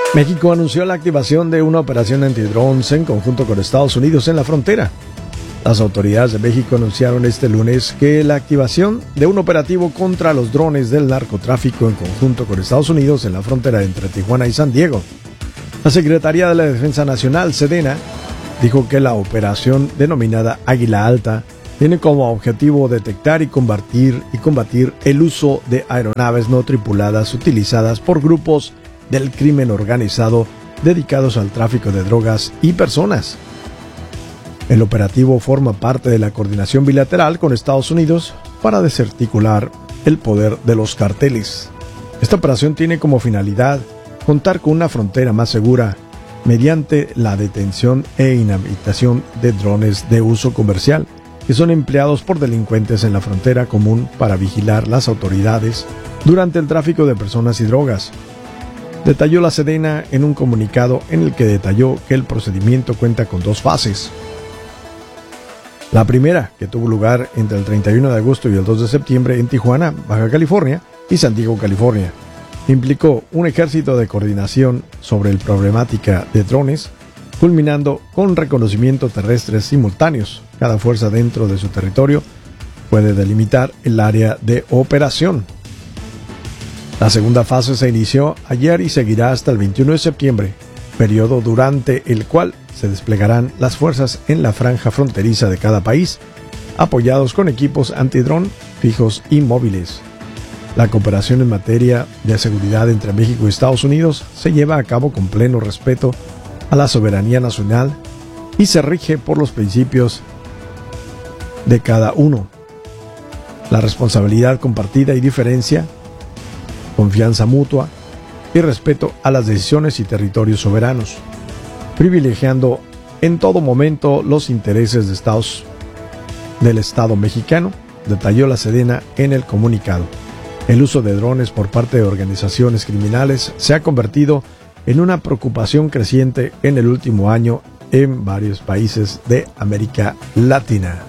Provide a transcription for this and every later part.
México anunció la activación de una operación antidrones en conjunto con Estados Unidos en la frontera. Las autoridades de México anunciaron este lunes que la activación de un operativo contra los drones del narcotráfico en conjunto con Estados Unidos en la frontera entre Tijuana y San Diego. La Secretaría de la Defensa Nacional, Sedena, dijo que la operación denominada Águila Alta tiene como objetivo detectar y combatir el uso de aeronaves no tripuladas utilizadas por grupos del crimen organizado dedicados al tráfico de drogas y personas. El operativo forma parte de la coordinación bilateral con Estados Unidos para desarticular el poder de los carteles. Esta operación tiene como finalidad contar con una frontera más segura mediante la detención e inhabilitación de drones de uso comercial que son empleados por delincuentes en la frontera común para vigilar las autoridades durante el tráfico de personas y drogas. Detalló la Sedena en un comunicado en el que detalló que el procedimiento cuenta con dos fases. La primera, que tuvo lugar entre el 31 de agosto y el 2 de septiembre en Tijuana, Baja California, y San Diego, California, implicó un ejército de coordinación sobre la problemática de drones, culminando con reconocimiento terrestres simultáneos. Cada fuerza dentro de su territorio puede delimitar el área de operación. La segunda fase se inició ayer y seguirá hasta el 21 de septiembre, periodo durante el cual se desplegarán las fuerzas en la franja fronteriza de cada país, apoyados con equipos antidrón fijos y móviles. La cooperación en materia de seguridad entre México y Estados Unidos se lleva a cabo con pleno respeto a la soberanía nacional y se rige por los principios de cada uno: la responsabilidad compartida y diferencia, confianza mutua y respeto a las decisiones y territorios soberanos, privilegiando en todo momento los intereses del Estado mexicano, detalló la Sedena en el comunicado. El uso de drones por parte de organizaciones criminales se ha convertido en una preocupación creciente en el último año en varios países de América Latina.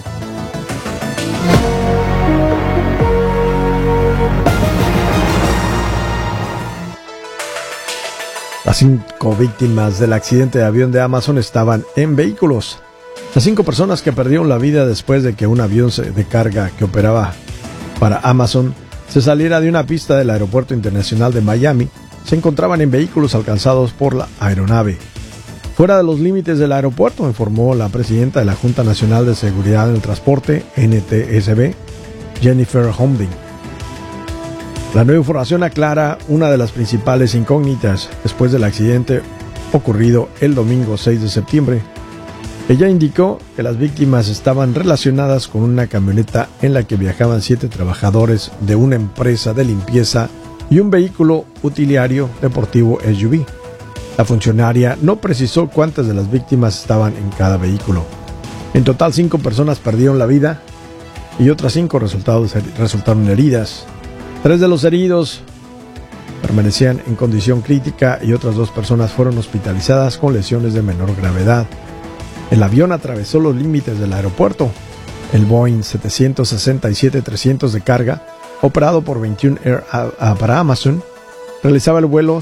Las 5 víctimas del accidente de avión de Amazon estaban en vehículos. Las 5 personas que perdieron la vida después de que un avión de carga que operaba para Amazon se saliera de una pista del Aeropuerto Internacional de Miami se encontraban en vehículos alcanzados por la aeronave. Fuera de los límites del aeropuerto, informó la presidenta de la Junta Nacional de Seguridad del Transporte, NTSB, Jennifer Homding. La nueva información aclara una de las principales incógnitas después del accidente ocurrido el domingo 6 de septiembre. Ella indicó que las víctimas estaban relacionadas con una camioneta en la que viajaban 7 trabajadores de una empresa de limpieza y un vehículo utilitario deportivo SUV. La funcionaria no precisó cuántas de las víctimas estaban en cada vehículo. En total, 5 personas perdieron la vida y otras 5 resultaron heridas. 3 de los heridos permanecían en condición crítica y otras 2 personas fueron hospitalizadas con lesiones de menor gravedad. El avión atravesó los límites del aeropuerto. El Boeing 767-300 de carga, operado por 21 Air para Amazon, realizaba el vuelo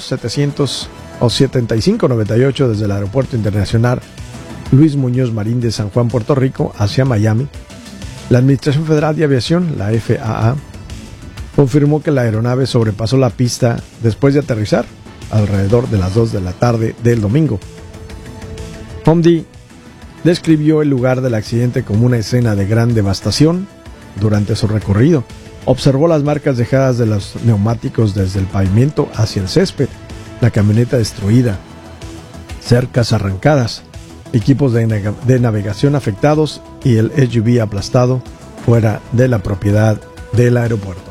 7598 desde el Aeropuerto Internacional Luis Muñoz Marín de San Juan, Puerto Rico, hacia Miami. La Administración Federal de Aviación, la FAA, confirmó que la aeronave sobrepasó la pista después de aterrizar alrededor de las 2 de la tarde del domingo. Homdi describió el lugar del accidente como una escena de gran devastación. Durante su recorrido, observó las marcas dejadas de los neumáticos desde el pavimento hacia el césped, la camioneta destruida, cercas arrancadas, equipos de navegación afectados y el SUV aplastado fuera de la propiedad del aeropuerto.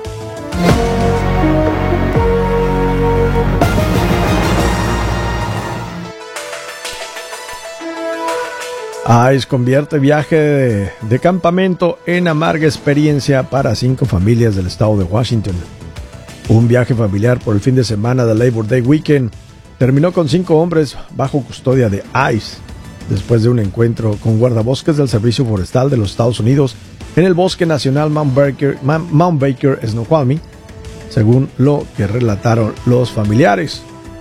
ICE convierte viaje de campamento en amarga experiencia para 5 familias del estado de Washington. Un viaje familiar por el fin de semana del Labor Day Weekend terminó con 5 hombres bajo custodia de ICE después de un encuentro con guardabosques del Servicio Forestal de los Estados Unidos en el Bosque Nacional Mount Baker, Snoqualmie, según lo que relataron los familiares.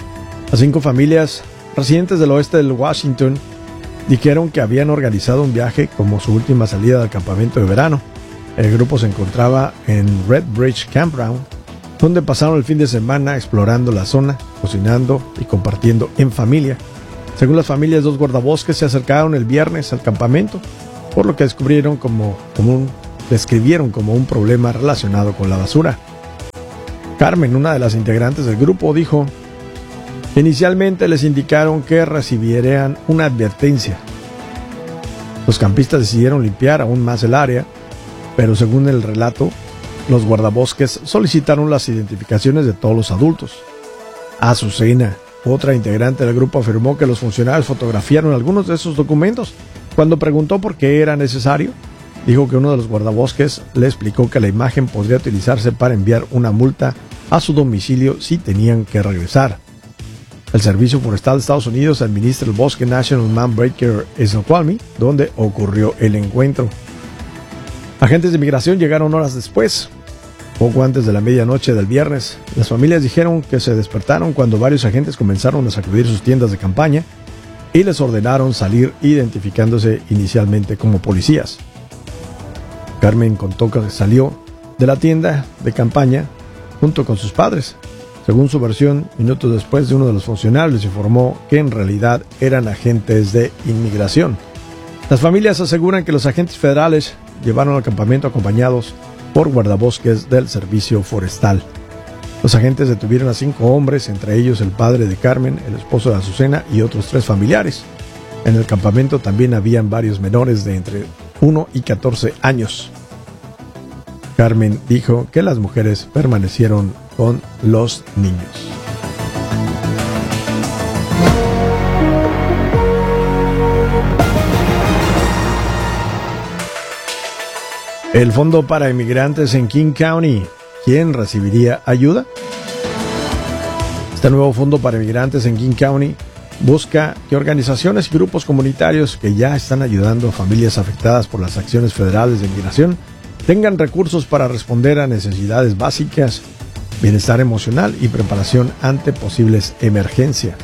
Las 5 familias residentes del oeste de Washington dijeron que habían organizado un viaje como su última salida del campamento de verano. El grupo se encontraba en Red Bridge Campground, donde pasaron el fin de semana explorando la zona, cocinando y compartiendo en familia. Según las familias, 2 guardabosques se acercaron el viernes al campamento, por lo que describieron como un problema relacionado con la basura. Carmen, una de las integrantes del grupo, dijo: inicialmente les indicaron que recibirían una advertencia. Los campistas decidieron limpiar aún más el área, pero según el relato, los guardabosques solicitaron las identificaciones de todos los adultos. Azucena, otra integrante del grupo, afirmó que los funcionarios fotografiaron algunos de esos documentos. Cuando preguntó por qué era necesario, dijo que uno de los guardabosques le explicó que la imagen podría utilizarse para enviar una multa a su domicilio si tenían que regresar. El Servicio Forestal de Estados Unidos administra el bosque National Man Breaker Snoqualmie, donde ocurrió el encuentro. Agentes de inmigración llegaron horas después, poco antes de la medianoche del viernes. Las familias dijeron que se despertaron cuando varios agentes comenzaron a sacudir sus tiendas de campaña y les ordenaron salir, identificándose inicialmente como policías. Carmen contó que salió de la tienda de campaña junto con sus padres. Según su versión, minutos después, de uno de los funcionarios informó que en realidad eran agentes de inmigración. Las familias aseguran que los agentes federales llevaron al campamento acompañados por guardabosques del Servicio Forestal. Los agentes detuvieron a 5 hombres, entre ellos el padre de Carmen, el esposo de Azucena y otros 3 familiares. En el campamento también habían varios menores de entre 1 y 14 años. Carmen dijo que las mujeres permanecieron con los niños. El Fondo para Inmigrantes en King County, ¿quién recibiría ayuda? Este nuevo Fondo para Inmigrantes en King County busca que organizaciones y grupos comunitarios que ya están ayudando a familias afectadas por las acciones federales de inmigración tengan recursos para responder a necesidades básicas, bienestar emocional y preparación ante posibles emergencias.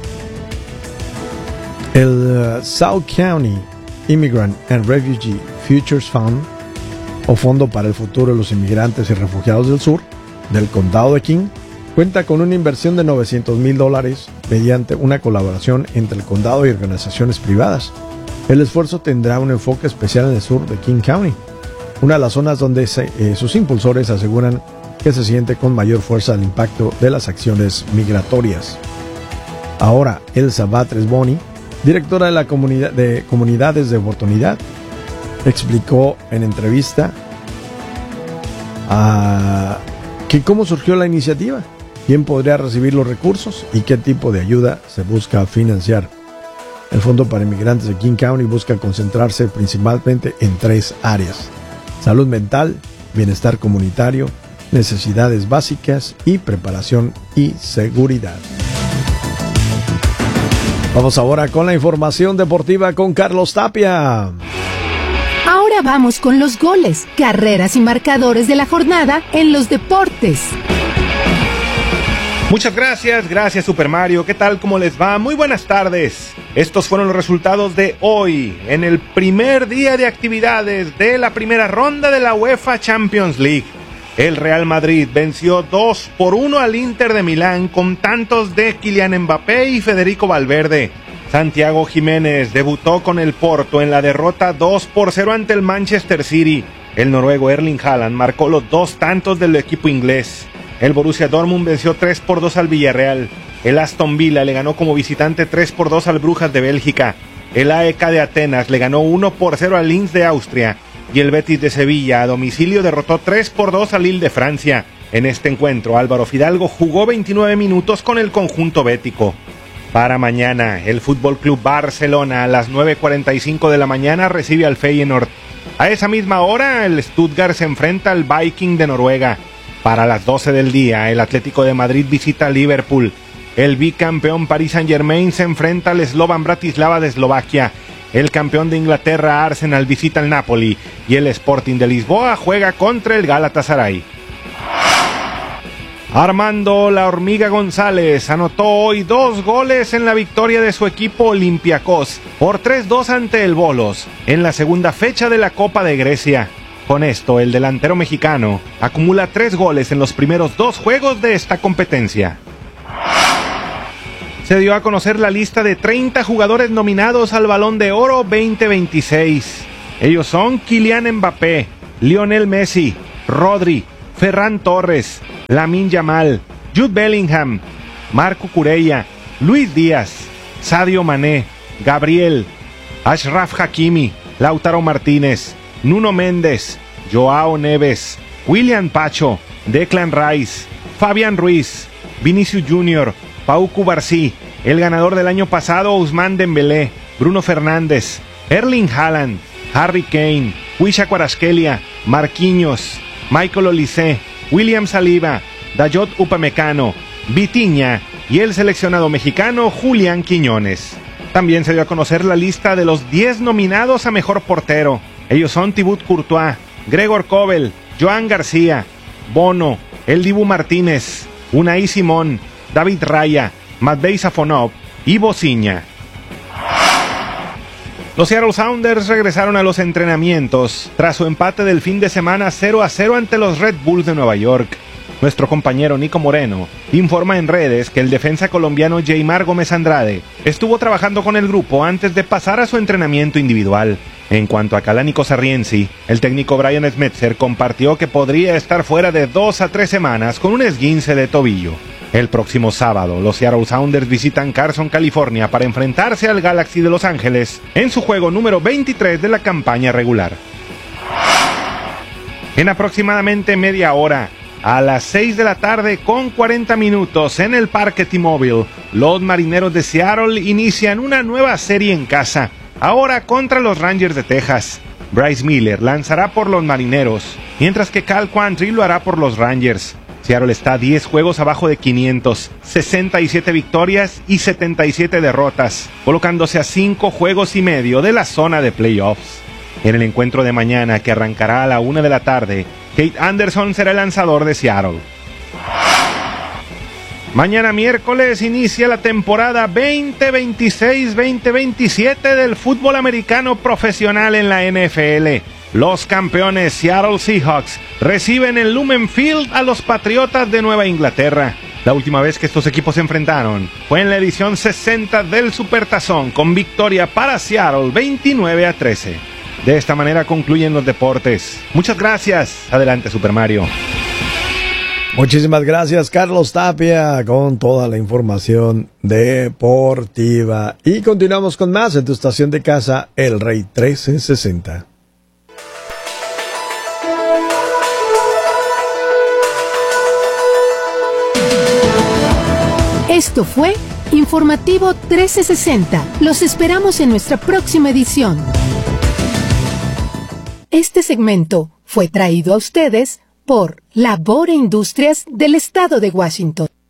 El South County Immigrant and Refugee Futures Fund, o Fondo para el Futuro de los Inmigrantes y Refugiados del Sur, del Condado de King, cuenta con una inversión de $900,000 mediante una colaboración entre el condado y organizaciones privadas. El esfuerzo tendrá un enfoque especial en el sur de King County, una de las zonas donde sus impulsores aseguran que se siente con mayor fuerza el impacto de las acciones migratorias. Ahora, Elsa Batres Boni, directora de la Comunidades de Oportunidad, explicó en entrevista que cómo surgió la iniciativa, quién podría recibir los recursos y qué tipo de ayuda se busca financiar. El Fondo para Inmigrantes de King County busca concentrarse principalmente en 3 áreas: salud mental, bienestar comunitario, necesidades básicas y preparación y seguridad. Vamos ahora con la información deportiva con Carlos Tapia. Ahora vamos con los goles, carreras y marcadores de la jornada en los deportes. Muchas gracias Super Mario. ¿Qué tal? ¿Cómo les va? Muy buenas tardes. Estos fueron los resultados de hoy, en el primer día de actividades de la primera ronda de la UEFA Champions League. El Real Madrid venció 2-1 al Inter de Milán con tantos de Kylian Mbappé y Federico Valverde. Santiago Jiménez debutó con el Porto en la derrota 2-0 ante el Manchester City. El noruego Erling Haaland marcó los 2 tantos del equipo inglés. El Borussia Dortmund venció 3-2 al Villarreal. El Aston Villa le ganó como visitante 3-2 al Brujas de Bélgica. El AEK de Atenas le ganó 1-0 al Linz de Austria. Y el Betis de Sevilla a domicilio derrotó 3-2 al Lille de Francia. En este encuentro, Álvaro Fidalgo jugó 29 minutos con el conjunto bético. Para mañana, el Fútbol Club Barcelona a las 9:45 de la mañana recibe al Feyenoord. A esa misma hora, el Stuttgart se enfrenta al Viking de Noruega. Para las 12 del día, el Atlético de Madrid visita a Liverpool. El bicampeón Paris Saint-Germain se enfrenta al Slovan Bratislava de Eslovaquia. El campeón de Inglaterra, Arsenal, visita al Napoli. Y el Sporting de Lisboa juega contra el Galatasaray. Armando La Hormiga González anotó hoy 2 goles en la victoria de su equipo Olympiacos por 3-2 ante el Volos en la segunda fecha de la Copa de Grecia. Con esto, el delantero mexicano acumula 3 goles en los primeros 2 juegos de esta competencia. Se dio a conocer la lista de 30 jugadores nominados al Balón de Oro 2026. Ellos son Kylian Mbappé, Lionel Messi, Rodri, Ferran Torres, Lamine Yamal, Jude Bellingham, Marco Cucurella, Luis Díaz, Sadio Mané, Gabriel, Achraf Hakimi, Lautaro Martínez, Nuno Méndez, Joao Neves, William Pacho, Declan Rice, Fabián Ruiz, Vinicius Junior, Pau Cubarsí, el ganador del año pasado Ousmane Dembélé, Bruno Fernández, Erling Haaland, Harry Kane, Wisha Kvaratskhelia, Marquinhos, Michael Olise, William Saliba, Dayot Upamecano, Vitinha y el seleccionado mexicano Julián Quiñones. También se dio a conocer la lista de los 10 nominados a mejor portero. Ellos son Thibaut Courtois, Gregor Kobel, Joan García, Bono, El Dibu Martínez, Unai Simón, David Raya, Matvei Safonov y Bociña. Los Seattle Sounders regresaron a los entrenamientos tras su empate del fin de semana 0-0 ante los Red Bulls de Nueva York. Nuestro compañero Nico Moreno informa en redes que el defensa colombiano Jeimar Gómez Andrade estuvo trabajando con el grupo antes de pasar a su entrenamiento individual. En cuanto a Calánico Sarriensi, el técnico Brian Schmetzer compartió que podría estar fuera de 2 a 3 semanas con un esguince de tobillo. El próximo sábado, los Seattle Sounders visitan Carson, California, para enfrentarse al Galaxy de Los Ángeles en su juego número 23 de la campaña regular. En aproximadamente media hora, a las 6 de la tarde con 40 minutos en el Parque T-Mobile, los Marineros de Seattle inician una nueva serie en casa, ahora contra los Rangers de Texas. Bryce Miller lanzará por los Marineros, mientras que Cal Quantrill lo hará por los Rangers. Seattle está 10 juegos abajo de 500, 67 victorias y 77 derrotas, colocándose a 5 juegos y medio de la zona de playoffs. En el encuentro de mañana, que arrancará a la 1 de la tarde, Kate Anderson será el lanzador de Seattle. Mañana miércoles inicia la temporada 2026-2027 del fútbol americano profesional en la NFL. Los campeones Seattle Seahawks reciben en Lumen Field a los Patriotas de Nueva Inglaterra. La última vez que estos equipos se enfrentaron fue en la edición 60 del Supertazón, con victoria para Seattle 29-13. De esta manera concluyen los deportes. Muchas gracias. Adelante, Super Mario. Muchísimas gracias, Carlos Tapia, con toda la información deportiva. Y continuamos con más en tu estación de casa, El Rey 1360. Esto fue Informativo 1360. Los esperamos en nuestra próxima edición. Este segmento fue traído a ustedes por Labor e Industrias del Estado de Washington.